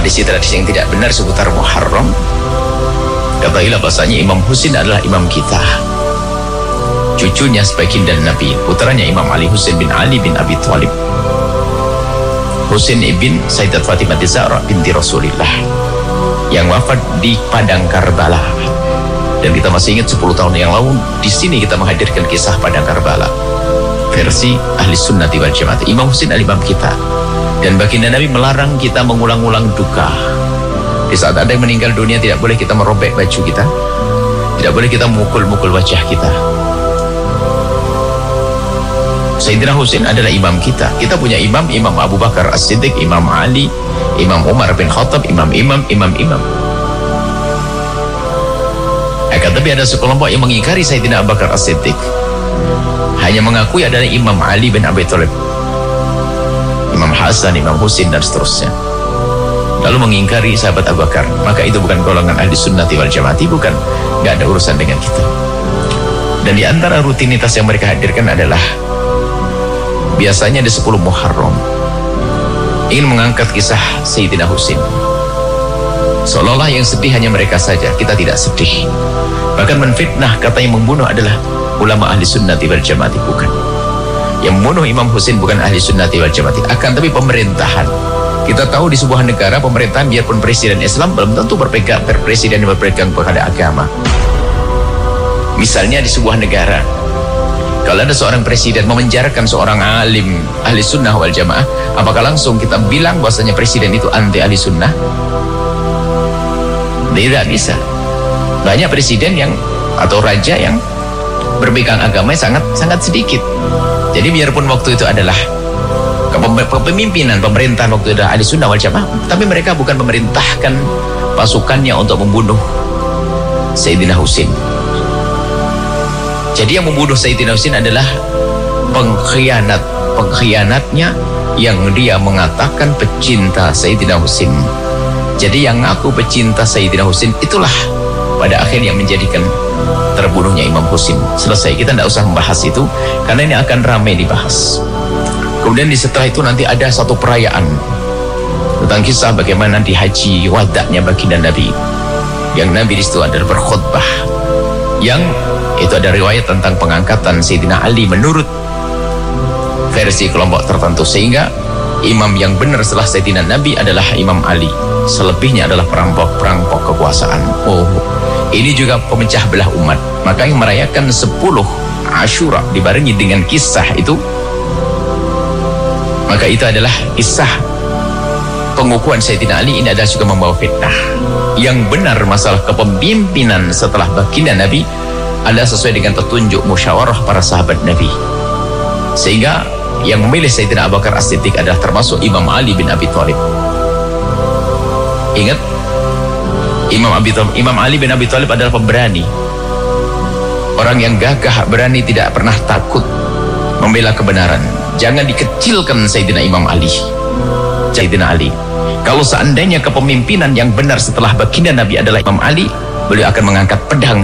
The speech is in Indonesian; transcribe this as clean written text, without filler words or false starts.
tradisi-tradisi yang tidak benar seputar Muharram, ketahuilah bahasanya Imam Husin adalah imam kita, cucunya baginda Nabi, putranya Imam Ali Husin bin Ali bin Abi Thalib, Husin ibn Sayyidat Fatimah Zahra binti Rasulillah, yang wafat di Padang Karbala. Dan kita masih ingat 10 tahun yang lalu di sini kita menghadirkan kisah Padang Karbala versi ahli sunnati wal jamaah. Imam Husin adalah imam kita, dan baginda Nabi melarang kita mengulang-ulang duka. Di saat ada yang meninggal dunia, tidak boleh kita merobek baju kita, tidak boleh kita memukul-mukul wajah kita. Sayyidina Husin adalah imam kita. Kita punya imam Abu Bakar As-Siddiq, Imam Ali, Imam Umar bin Khattab, imam. Tapi ada sekelompok yang mengingkari Sayyidina Abu Bakar As-Siddiq, hanya mengakui adalah Imam Ali bin Abi Thalib, Imam Hasan, Imam Husin, dan seterusnya, lalu mengingkari sahabat Abu Bakar. Maka itu bukan golongan ahli sunnati wal jamaati, bukan, gak ada urusan dengan kita. Dan di antara rutinitas yang mereka hadirkan adalah biasanya di 10 Muharram ingin mengangkat kisah Sayyidina Husin, seolah-olah yang sedih hanya mereka saja. Kita tidak sedih, bahkan menfitnah katanya membunuh adalah ulama ahli sunnati wal jamaati. Bukan, yang membunuh Imam Husin bukan ahli sunnati wal jamaati, akan tapi pemerintahan. Kita tahu di sebuah negara pemerintahan, biarpun presiden Islam, belum tentu presiden yang berpegang pada agama. Misalnya di sebuah negara, kalau ada seorang presiden memenjarakan seorang alim ahli sunnah wal jamaah, apakah langsung kita bilang bahwasanya presiden itu anti ahli sunnah? Tidak bisa. Banyak presiden yang atau raja yang berpegang agama sangat sedikit. Jadi biarpun waktu itu adalah kepemimpinan pemerintahan waktu itu adalah ahli sunnah wal jamaah, tapi mereka bukan memerintahkan pasukannya untuk membunuh Sayyidina Husin. Jadi yang membunuh Sayyidina Husin adalah pengkhianatnya yang dia mengatakan pecinta Sayyidina Husin. Jadi yang aku pecinta Sayyidina Husin itulah pada akhirnya menjadikan terbunuhnya Imam Husin. Selesai, kita tidak usah membahas itu karena ini akan ramai dibahas. Kemudian setelah itu nanti ada satu perayaan tentang kisah bagaimana di haji wadaknya baginda Nabi, yang Nabi di situ adalah berkhutbah, yang itu ada riwayat tentang pengangkatan Sayyidina Ali menurut versi kelompok tertentu, sehingga imam yang benar setelah Sayyidina Nabi adalah Imam Ali, selebihnya adalah perampok kekuasaan. Ini juga pemecah belah umat. Maka yang merayakan 10 Asyura dibarengi dengan kisah itu, maka itu adalah kisah pengukuhan Sayyidina Ali. Ini adalah juga membawa fitnah. Yang benar masalah kepemimpinan setelah baginda Nabi adalah sesuai dengan petunjuk musyawarah para sahabat Nabi, sehingga yang memilih Sayyidina Abu Bakar As-Siddiq adalah termasuk Imam Ali bin Abi Thalib. Ingat, Imam Ali bin Abi Thalib adalah pemberani, orang yang gagah, berani, tidak pernah takut membela kebenaran. Jangan dikecilkan Sayyidina Imam Ali. Sayyidina Ali, kalau seandainya kepemimpinan yang benar setelah baginda Nabi adalah Imam Ali, beliau akan mengangkat pedang